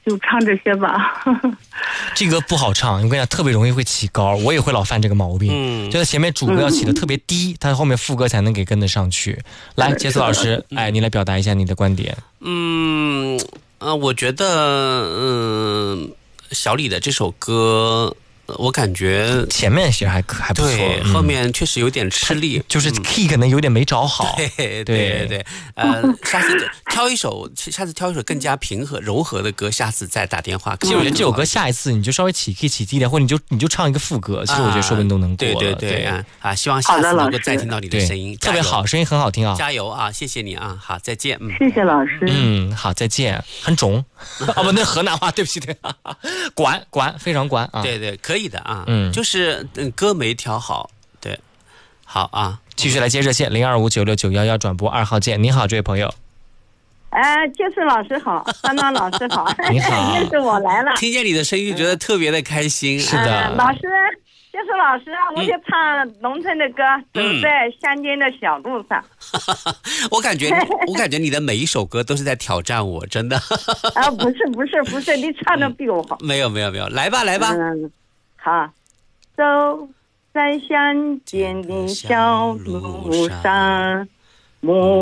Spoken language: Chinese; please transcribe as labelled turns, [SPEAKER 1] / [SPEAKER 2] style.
[SPEAKER 1] 就唱这些吧。
[SPEAKER 2] 这个不好唱，我跟你讲，特别容易会起高，我也会老犯这个毛病。就在前面主歌要起的特别低，它后面副歌才能给跟得上去。来，杰斯老师，你来表达一下你的观点。
[SPEAKER 3] 我觉得，小李的这首歌，我感觉
[SPEAKER 2] 前面其实还不错，
[SPEAKER 3] 对，后面确实有点吃力，
[SPEAKER 2] 就是 key 可能有点没找好。
[SPEAKER 3] 对，下次挑一首更加平和柔和的歌，下次再打电话。
[SPEAKER 2] 其实我觉得这首歌下一次你就稍微起 key 起低一点，或者你就唱一个副歌，其实我觉得说不定都能过了。
[SPEAKER 3] 对希望下次能够再听到你的声音，
[SPEAKER 2] 特别好，声音很好听啊！
[SPEAKER 3] 加油啊！谢谢你啊！好，再见。
[SPEAKER 1] 谢谢老师。
[SPEAKER 2] 好，再见。很肿不，那河南话，对不起，对，管非常管啊！
[SPEAKER 3] 对，可以的啊。就是歌没调好，对，好啊。
[SPEAKER 2] 继续来接热线02596911转播2号键。你好，这位朋友。
[SPEAKER 1] 杰斯老师好，丹丹老师好，
[SPEAKER 2] 你好，
[SPEAKER 1] 又是我来了。
[SPEAKER 3] 听见你的声音，觉得特别的开心。
[SPEAKER 2] 是的，
[SPEAKER 1] 老师，杰斯老师，我就唱农村的歌，走在乡间的小路上。
[SPEAKER 3] 我感觉你的每一首歌都是在挑战我，真的。
[SPEAKER 1] 不是，你唱的比我好。
[SPEAKER 3] 没有，来吧。
[SPEAKER 1] 好，走在乡间的小路上，